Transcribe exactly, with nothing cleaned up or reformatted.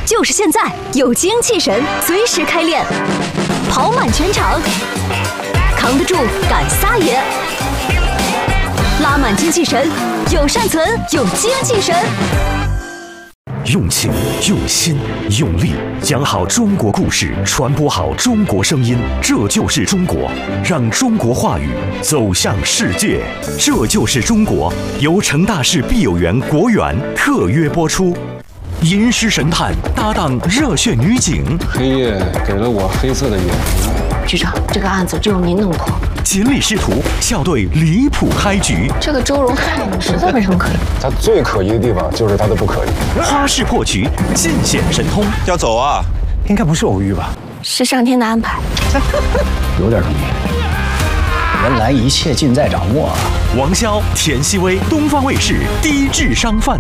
就是现在，有精气神，随时开练，跑满全场，扛得住，敢撒野，拉满精气神，有善存，有精气神。 用情、用心、用力，讲好中国故事，传播好中国声音，这就是中国。让中国话语走向世界，这就是中国。由成大市碧有园国园特约播出。吟诗神探搭档热血女警， 黑夜给了我黑色的眼睛。 局长，这个案子只有您能破。 锦鲤师徒校队离谱开局， 这个周荣害你实在没什么可疑。 他最可疑的地方就是他的不可疑。 花式破局，尽显神通。 要走啊？ 应该不是偶遇吧？ 是上天的安排。 有点东西。原来一切尽在掌握啊！ 王骁、田曦薇，东方卫视低智商犯。